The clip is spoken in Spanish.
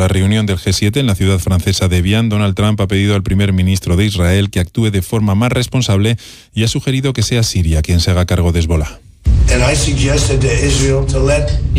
la reunión del G7 en la ciudad francesa de Evian, Donald Trump ha pedido al primer ministro de Israel que actúe de forma más responsable y ha sugerido que sea Siria quien se haga cargo de Hezbolá.